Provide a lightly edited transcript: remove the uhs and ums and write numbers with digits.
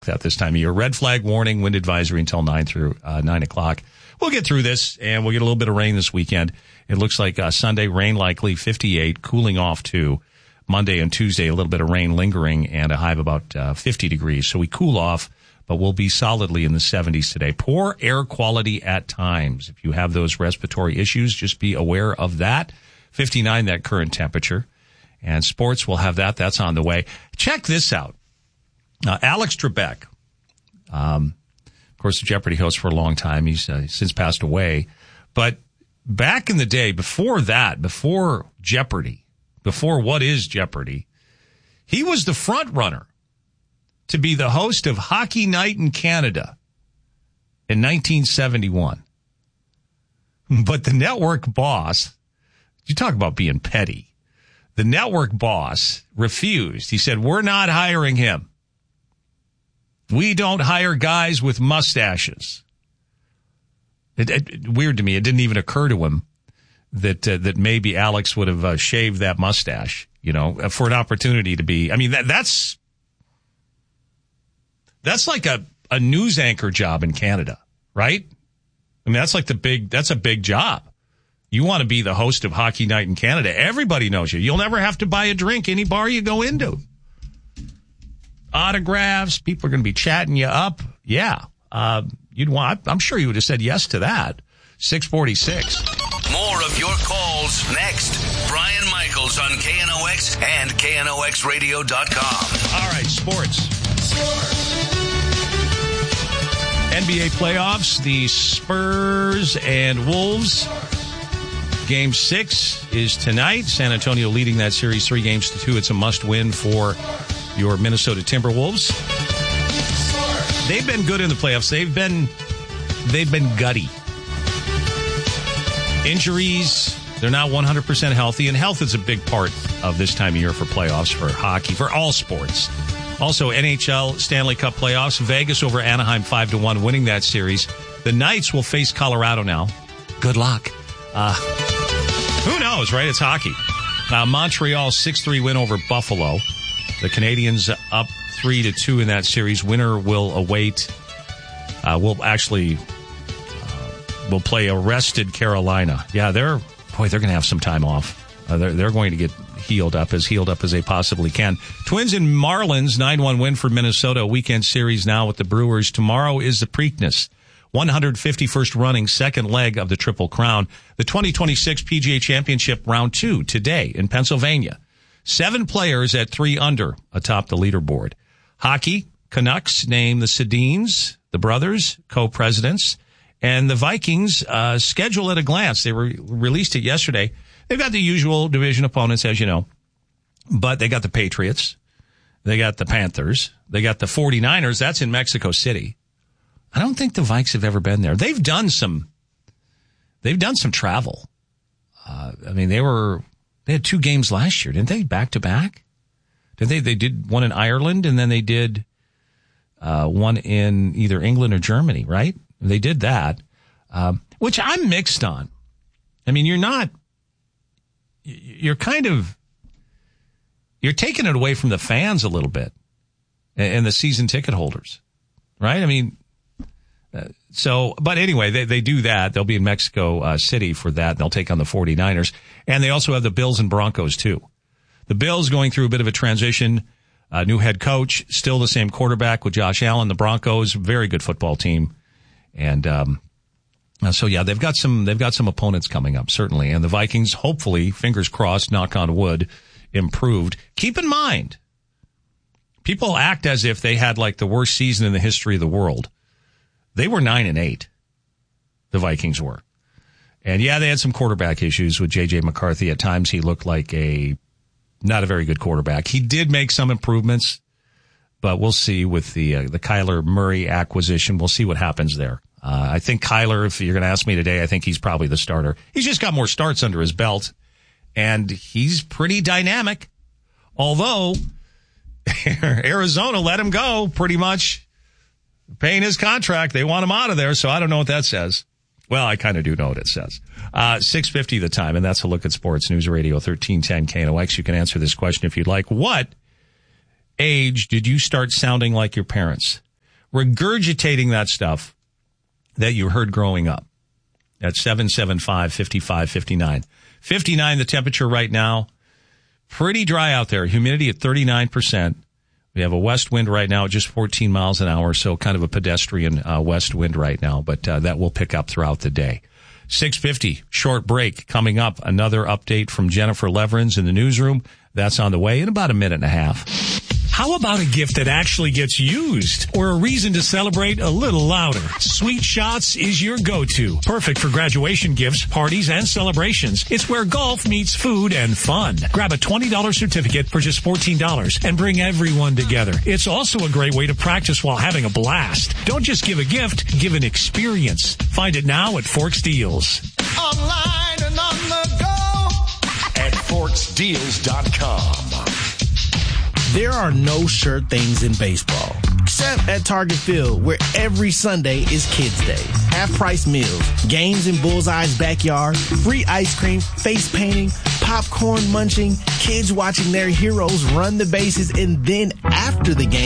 at this time of year. Red flag warning, wind advisory until 9 o'clock. We'll get through this, and we'll get a little bit of rain this weekend. It looks like Sunday, rain likely, 58, cooling off to Monday and Tuesday, a little bit of rain lingering, and a high of about 50 degrees. So we cool off, but we'll be solidly in the 70s today. Poor air quality at times. If you have those respiratory issues, just be aware of that. 59, that current temperature. And sports will have that. That's on the way. Check this out. Alex Trebek, of course, the Jeopardy host for a long time. He's since passed away. But back in the day, before that, before Jeopardy, before What is Jeopardy, he was the front runner to be the host of Hockey Night in Canada in 1971. But the network boss, you talk about being petty, the network boss refused. He said, we're not hiring him. We don't hire guys with mustaches. Weird to me. It didn't even occur to him that maybe Alex would have shaved that mustache, for an opportunity to be. I mean, that's like a news anchor job in Canada, right? I mean, that's a big job. You want to be the host of Hockey Night in Canada. Everybody knows you. You'll never have to buy a drink any bar you go into. Autographs, people are going to be chatting you up. Yeah. I'm sure you would have said yes to that. 646. More of your calls next. Brian Michaels on KNOX and KNOXradio.com. All right, sports. NBA playoffs, the Spurs and Wolves. Game 6 is tonight. San Antonio leading that series 3-2. It's a must-win for your Minnesota Timberwolves. They've been good in the playoffs. They've been gutty. Injuries, they're not 100% healthy, and health is a big part of this time of year for playoffs, for hockey, for all sports. Also, NHL Stanley Cup playoffs, Vegas over Anaheim 5-1, winning that series. The Knights will face Colorado now. Good luck. Who knows, right? It's hockey. Montreal 6-3 win over Buffalo. The Canadiens up 3-2 in that series. Winner will await. We'll play a rested Carolina. Yeah, they're going to have some time off. They're going to get healed up as they possibly can. Twins and Marlins 9-1 win for Minnesota. A weekend series now with the Brewers. Tomorrow is the Preakness 151st running second leg of the Triple Crown. The 2026 PGA Championship Round 2 today in Pennsylvania. 7 players at 3 under atop the leaderboard. Hockey, Canucks name the Sedins, the brothers, co-presidents, and the Vikings schedule at a glance. They released it yesterday. They've got the usual division opponents, as you know, but they got the Patriots, they got the Panthers, they got the 49ers. That's in Mexico City. I don't think the Vikes have ever been there. They've done some travel. They had 2 games last year, didn't they? Back to back? They did one in Ireland, and then they did one in either England or Germany, right? They did that, which I'm mixed on. I mean, you're taking it away from the fans a little bit and the season ticket holders, right? I mean, but anyway, they do that. They'll be in Mexico City for that. They'll take on the 49ers. And they also have the Bills and Broncos, too. The Bills going through a bit of a transition. New head coach, still the same quarterback with Josh Allen. The Broncos, very good football team. And so, yeah, they've got some opponents coming up, certainly. And the Vikings, hopefully, fingers crossed, knock on wood, improved. Keep in mind, people act as if they had like the worst season in the history of the world. They were 9-8. The Vikings were. And yeah, they had some quarterback issues with J.J. McCarthy. At times he looked like not a very good quarterback. He did make some improvements, but we'll see with the Kyler Murray acquisition. We'll see what happens there. I think Kyler, if you're going to ask me today, I think he's probably the starter. He's just got more starts under his belt, and he's pretty dynamic. Although Arizona let him go pretty much. Paying his contract. They want him out of there, so I don't know what that says. Well, I kind of do know what it says. 6:50 the time, and that's a look at Sports News Radio 1310 KNOX. You can answer this question if you'd like. What age did you start sounding like your parents? regurgitating that stuff that you heard growing up. At 775-5559. 59 the temperature right now. Pretty dry out there. Humidity at 39%. We have a west wind right now at just 14 miles an hour, so kind of a pedestrian west wind right now, but that will pick up throughout the day. 6:50, short break. Coming up, another update from Jennifer Leverins in the newsroom. That's on the way in about a minute and a half. How about a gift that actually gets used or a reason to celebrate a little louder? Sweet Shots is your go-to. Perfect for graduation gifts, parties, and celebrations. It's where golf meets food and fun. Grab a $20 certificate for just $14 and bring everyone together. It's also a great way to practice while having a blast. Don't just give a gift, give an experience. Find it now at Forks Deals. Online and on the go at ForksDeals.com. There are no sure things in baseball, except at Target Field, where every Sunday is Kids Day. Half-price meals, games in Bullseye's backyard, free ice cream, face painting, popcorn munching, kids watching their heroes run the bases, and then after the game,